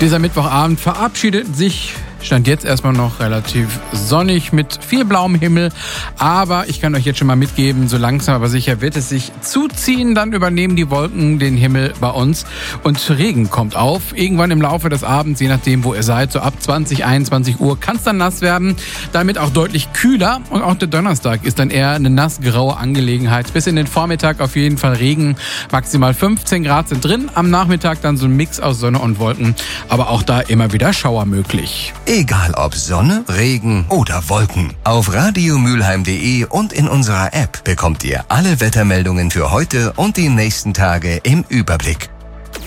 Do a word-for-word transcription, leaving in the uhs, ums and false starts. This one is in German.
Dieser Mittwochabend verabschiedet sich, stand jetzt erstmal noch relativ sonnig mit viel blauem Himmel. Aber ich kann euch jetzt schon mal mitgeben, so langsam aber sicher wird es sich zuziehen. Dann übernehmen die Wolken den Himmel bei uns und Regen kommt auf. Irgendwann im Laufe des Abends, je nachdem wo ihr seid, so ab zwanzig, einundzwanzig Uhr kann es dann nass werden. Damit auch deutlich kühler und auch der Donnerstag ist dann eher eine nassgraue Angelegenheit. Bis in den Vormittag auf jeden Fall Regen. Maximal fünfzehn Grad sind drin. Am Nachmittag dann so ein Mix aus Sonne und Wolken. Aber auch da immer wieder Schauer möglich. Egal ob Sonne, Regen oder Wolken. Auf radio mülheim punkt de und in unserer App bekommt ihr alle Wettermeldungen für heute und die nächsten Tage im Überblick.